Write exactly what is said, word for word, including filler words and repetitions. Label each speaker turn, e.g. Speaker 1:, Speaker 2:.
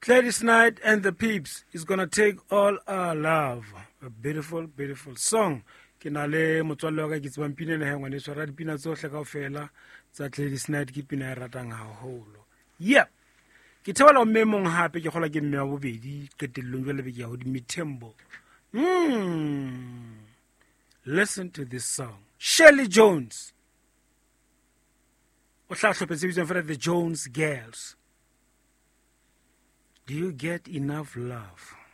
Speaker 1: Gladys Knight and the Peeps is gonna take all our love. A beautiful, beautiful song. Ke na le motswalle wa ka ke tsebang pina ena hangwane tshwara dipina tsohle kaofela tsa Gladys Knight ke pina e ratang haholo. Yep. Ke thebala o mme mong hape ke kgola ke mme wa bobedi qetellong jwale be ke ya ho Dimithembo. Mm. Listen to this song. Shirley Jones. O tla hlopetse bitsong fela the Jones Girls. Do you get enough love?